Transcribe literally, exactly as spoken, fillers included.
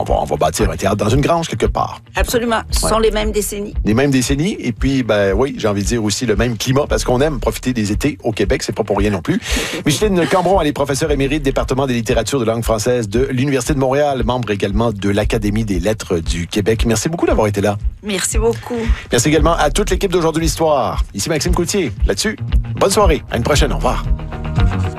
va, on va bâtir un théâtre dans une grange quelque part. Absolument. Ce Ouais. sont les mêmes décennies. Les mêmes décennies, et puis, ben oui, j'ai envie de dire aussi le même climat, parce qu'on aime profiter des étés au Québec, c'est pas pour rien non plus. Micheline Cambron, elle est professeure émérite, département des littératures de langue française de l'Université de Montréal, membre également de l'Académie des lettres du Québec. Merci beaucoup d'avoir été là. Merci beaucoup. Merci également à toute l'équipe d'Aujourd'hui l'Histoire. Ici Maxime Coutier. Là-dessus, bonne soirée. À une prochaine. Au revoir.